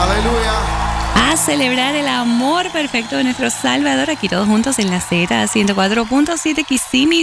A celebrar el amor perfecto de nuestro Salvador, aquí todos juntos en la Z, 104.7 Kissimmee,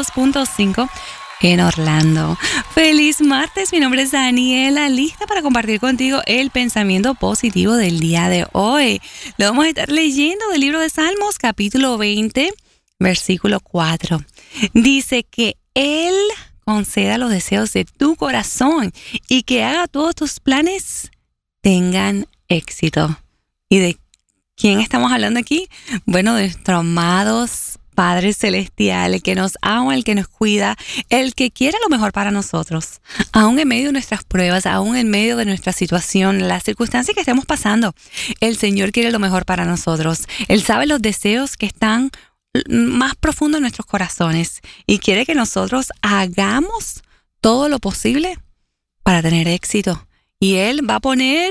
102.5 en Orlando. Feliz martes, mi nombre es Daniela, lista para compartir contigo el pensamiento positivo del día de hoy. Lo vamos a estar leyendo del libro de Salmos, capítulo 20, versículo 4. Dice que Él conceda los deseos de tu corazón y que haga todos tus planes tengan éxito. ¿Y de quién estamos hablando aquí? Bueno, de nuestro amado Padre Celestial, el que nos ama, el que nos cuida, el que quiere lo mejor para nosotros. Aún en medio de nuestras pruebas, aún en medio de nuestra situación, las circunstancias que estemos pasando, el Señor quiere lo mejor para nosotros. Él sabe los deseos que están más profundos en nuestros corazones y quiere que nosotros hagamos todo lo posible para tener éxito. Y Él va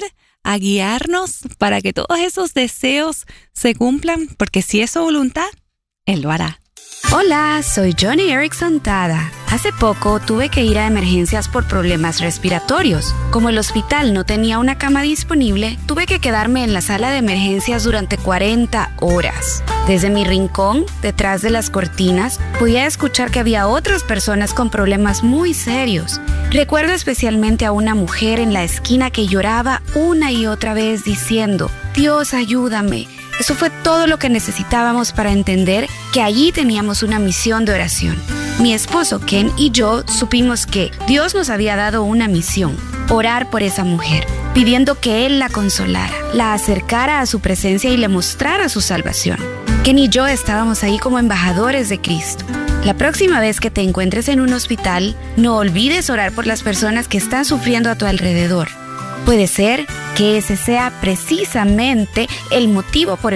a guiarnos para que todos esos deseos se cumplan, porque si es su voluntad, Él lo hará. Hola, soy Johnny Erickson Tada. Hace poco tuve que ir a emergencias por problemas respiratorios. Como el hospital no tenía una cama disponible, tuve que quedarme en la sala de emergencias durante 40 horas. Desde mi rincón, detrás de las cortinas, podía escuchar que había otras personas con problemas muy serios. Recuerdo especialmente a una mujer en la esquina que lloraba una y otra vez diciendo: «Dios, ayúdame». Eso fue todo lo que necesitábamos para entender que allí teníamos una misión de oración. Mi esposo Ken y yo supimos que Dios nos había dado una misión: orar por esa mujer, pidiendo que Él la consolara, la acercara a su presencia y le mostrara su salvación. Ken y yo estábamos ahí como embajadores de Cristo. La próxima vez que te encuentres en un hospital, no olvides orar por las personas que están sufriendo a tu alrededor. Puede ser que ese sea precisamente el motivo por